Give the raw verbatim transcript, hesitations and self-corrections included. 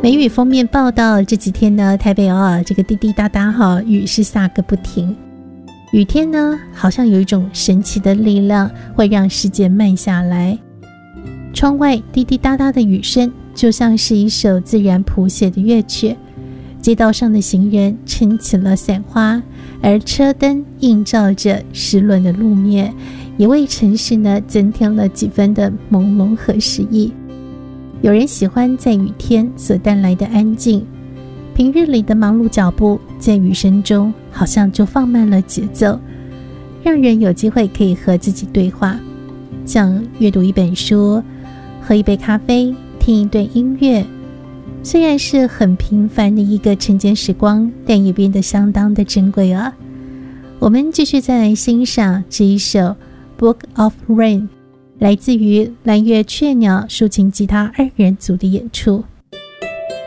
梅雨封面报道，这几天呢，台北哦，这个滴滴答答哈，雨是下个不停。雨天呢，好像有一种神奇的力量，会让时间慢下来。窗外滴滴答答的雨声，就像是一首自然谱写的乐曲。街道上的行人撑起了伞花，而车灯映照着湿润的路面，也为城市呢增添了几分的朦胧和诗意。有人喜欢在雨天所带来的安静，平日里的忙碌脚步在雨声中好像就放慢了节奏，让人有机会可以和自己对话，像阅读一本书，喝一杯咖啡，听一段音乐。虽然是很平凡的一个晨间时光，但也变得相当的珍贵啊。我们继续再来欣赏这一首 Book of Rain， 来自于蓝月雀鸟竖琴吉他二人组的演出。